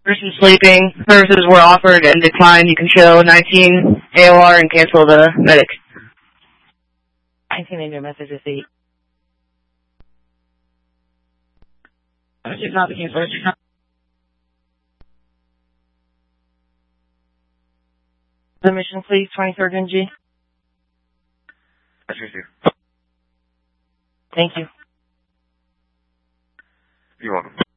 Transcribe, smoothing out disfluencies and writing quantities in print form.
Person sleeping. Services were offered and declined. You can show 19 AOR and cancel the medic. 19 in your message receipt. The mission, please, 23rd NG. That's received. Thank you. You're welcome.